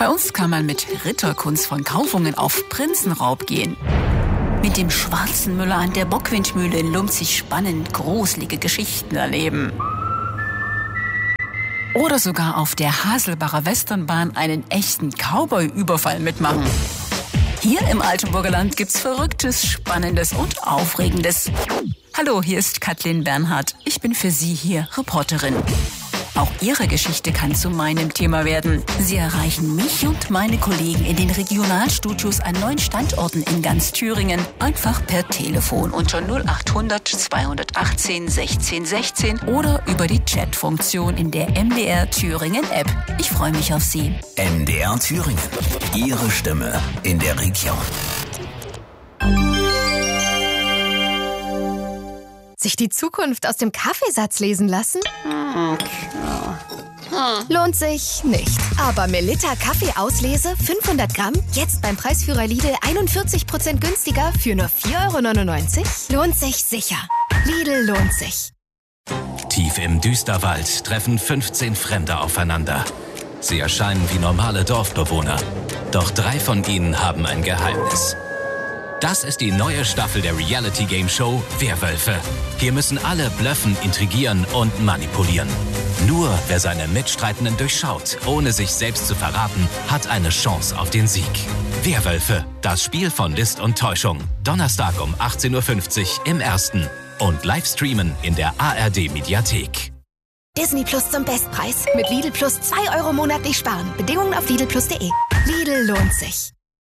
Bei uns kann man mit Ritterkunst von Kaufungen auf Prinzenraub gehen. Mit dem schwarzen Müller an der Bockwindmühle in Lumpzig spannend gruselige Geschichten erleben. Oder sogar auf der Haselbacher Westernbahn einen echten Cowboy-Überfall mitmachen. Hier im Altenburger Land gibt's Verrücktes, Spannendes und Aufregendes. Hallo, hier ist Kathleen Bernhardt. Ich bin für Sie hier Reporterin. Auch Ihre Geschichte kann zu meinem Thema werden. Sie erreichen mich und meine Kollegen in den Regionalstudios an 9 Standorten in ganz Thüringen einfach per Telefon unter 0800 218 16 16 oder über die Chatfunktion in der MDR Thüringen App. Ich freue mich auf Sie. MDR Thüringen. Ihre Stimme in der Region. Sich die Zukunft aus dem Kaffeesatz lesen lassen? Lohnt sich nicht. Aber Melitta Kaffeeauslese 500 Gramm, jetzt beim Preisführer Lidl 41% günstiger für nur 4,99 €? Lohnt sich sicher. Lidl lohnt sich. Tief im Düsterwald treffen 15 Fremde aufeinander. Sie erscheinen wie normale Dorfbewohner. Doch 3 von ihnen haben ein Geheimnis. Das ist die neue Staffel der Reality-Game-Show Werwölfe. Hier müssen alle bluffen, intrigieren und manipulieren. Nur wer seine Mitstreitenden durchschaut, ohne sich selbst zu verraten, hat eine Chance auf den Sieg. Werwölfe, das Spiel von List und Täuschung. Donnerstag um 18:50 Uhr im Ersten. Und Livestreamen in der ARD-Mediathek. Disney Plus zum Bestpreis. Mit Lidl Plus 2 € monatlich sparen. Bedingungen auf lidlplus.de. Lidl lohnt sich.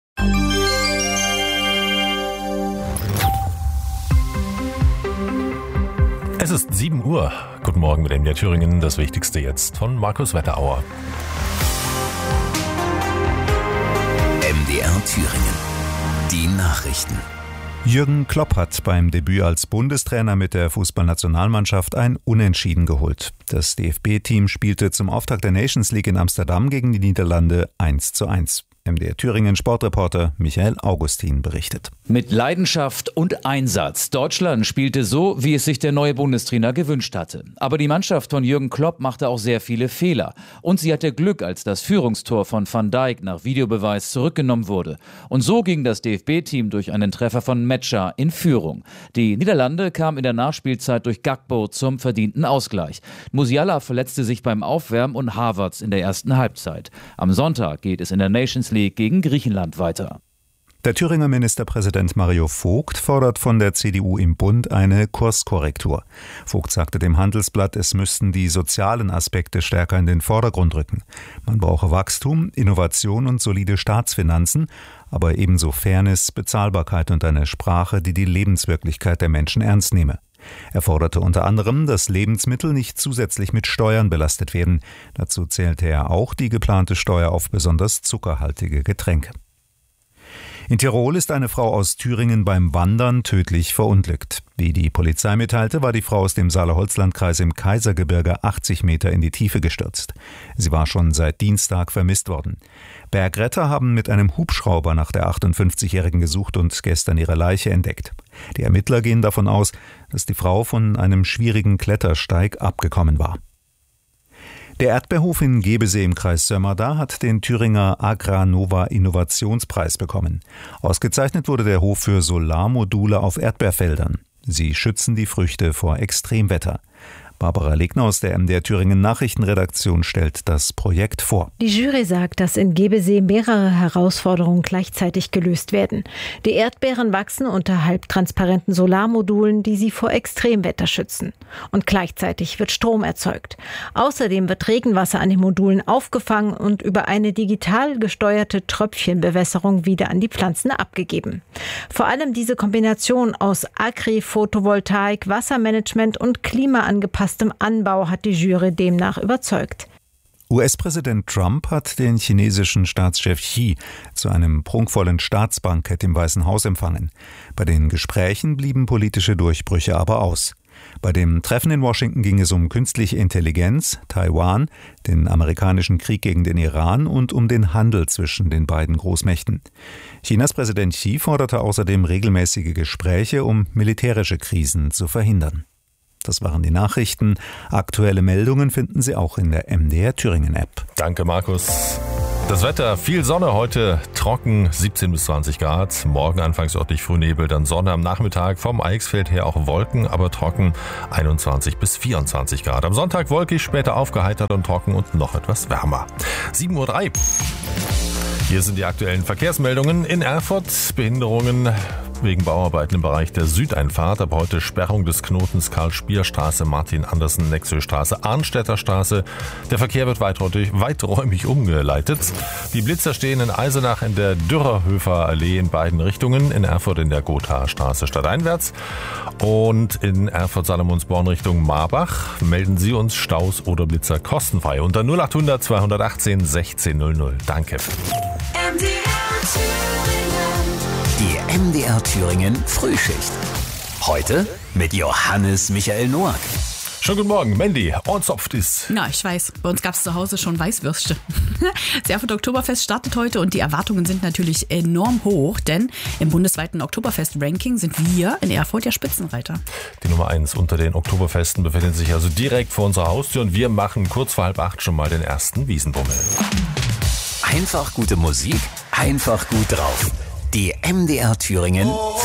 Es ist 7 Uhr. Guten Morgen mit MDR Thüringen. Das Wichtigste jetzt von Markus Wetterauer. MDR Thüringen. Die Nachrichten. Jürgen Klopp hat beim Debüt als Bundestrainer mit der Fußballnationalmannschaft ein Unentschieden geholt. Das DFB-Team spielte zum Auftakt der Nations League in Amsterdam gegen die Niederlande 1:1. MDR Thüringen Sportreporter Michael Augustin berichtet. Mit Leidenschaft und Einsatz. Deutschland spielte so, wie es sich der neue Bundestrainer gewünscht hatte. Aber die Mannschaft von Jürgen Klopp machte auch sehr viele Fehler. Und sie hatte Glück, als das Führungstor von Van Dijk nach Videobeweis zurückgenommen wurde. Und so ging das DFB-Team durch einen Treffer von Metscher in Führung. Die Niederlande kamen in der Nachspielzeit durch Gakpo zum verdienten Ausgleich. Musiala verletzte sich beim Aufwärmen und Havertz in der ersten Halbzeit. Am Sonntag geht es in der Nations League gegen Griechenland weiter. Der Thüringer Ministerpräsident Mario Vogt fordert von der CDU im Bund eine Kurskorrektur. Vogt sagte dem Handelsblatt, es müssten die sozialen Aspekte stärker in den Vordergrund rücken. Man brauche Wachstum, Innovation und solide Staatsfinanzen, aber ebenso Fairness, Bezahlbarkeit und eine Sprache, die die Lebenswirklichkeit der Menschen ernst nehme. Er forderte unter anderem, dass Lebensmittel nicht zusätzlich mit Steuern belastet werden. Dazu zählte er auch die geplante Steuer auf besonders zuckerhaltige Getränke. In Tirol ist eine Frau aus Thüringen beim Wandern tödlich verunglückt. Wie die Polizei mitteilte, war die Frau aus dem Saale-Holzland-Kreis im Kaisergebirge 80 Meter in die Tiefe gestürzt. Sie war schon seit Dienstag vermisst worden. Bergretter haben mit einem Hubschrauber nach der 58-Jährigen gesucht und gestern ihre Leiche entdeckt. Die Ermittler gehen davon aus, dass die Frau von einem schwierigen Klettersteig abgekommen war. Der Erdbeerhof in Gebesee im Kreis Sömmerda hat den Thüringer Agranova Innovationspreis bekommen. Ausgezeichnet wurde der Hof für Solarmodule auf Erdbeerfeldern. Sie schützen die Früchte vor Extremwetter. Barbara Legner aus der MDR Thüringen Nachrichtenredaktion stellt das Projekt vor. Die Jury sagt, dass in Gebesee mehrere Herausforderungen gleichzeitig gelöst werden. Die Erdbeeren wachsen unter halbtransparenten Solarmodulen, die sie vor Extremwetter schützen. Und gleichzeitig wird Strom erzeugt. Außerdem wird Regenwasser an den Modulen aufgefangen und über eine digital gesteuerte Tröpfchenbewässerung wieder an die Pflanzen abgegeben. Vor allem diese Kombination aus Agri-Photovoltaik, Wassermanagement und klimaangepasstem Anbau hat die Jury demnach überzeugt. US-Präsident Trump hat den chinesischen Staatschef Xi zu einem prunkvollen Staatsbankett im Weißen Haus empfangen. Bei den Gesprächen blieben politische Durchbrüche aber aus. Bei dem Treffen in Washington ging es um künstliche Intelligenz, Taiwan, den amerikanischen Krieg gegen den Iran und um den Handel zwischen den beiden Großmächten. Chinas Präsident Xi forderte außerdem regelmäßige Gespräche, um militärische Krisen zu verhindern. Das waren die Nachrichten. Aktuelle Meldungen finden Sie auch in der MDR Thüringen App. Danke, Markus. Das Wetter, viel Sonne, heute trocken, 17 bis 20 Grad. Morgen anfangs örtlich Frühnebel, dann Sonne am Nachmittag. Vom Eichsfeld her auch Wolken, aber trocken, 21 bis 24 Grad. Am Sonntag wolkig, später aufgeheitert und trocken und noch etwas wärmer. 7:03 Uhr. Hier sind die aktuellen Verkehrsmeldungen in Erfurt. Behinderungen wegen Bauarbeiten im Bereich der Südeinfahrt. Ab heute Sperrung des Knotens Karl-Spier-Straße, Martin-Andersen-Nexö-Straße, Arnstädter Straße. Der Verkehr wird weiträumig umgeleitet. Die Blitzer stehen in Eisenach in der Dürerhöfer Allee in beiden Richtungen. In Erfurt in der Gothaer Straße stadteinwärts. Und in Erfurt-Salomonsborn Richtung Marbach melden Sie uns Staus oder Blitzer kostenfrei unter 0800 218 1600. Danke. Die MDR Thüringen Frühschicht. Heute mit Johannes Michael Noack. Schönen guten Morgen, Mandy. Ortsopft ist. Na, ich weiß. Bei uns gab es zu Hause schon Weißwürste. Das Erfurt Oktoberfest startet heute und die Erwartungen sind natürlich enorm hoch, denn im bundesweiten Oktoberfest-Ranking sind wir in Erfurt ja Spitzenreiter. Die Nummer 1 unter den Oktoberfesten befindet sich also direkt vor unserer Haustür und wir machen kurz vor 7:30 schon mal den ersten Wiesenbummel. Einfach gute Musik, einfach gut drauf. Die MDR Thüringen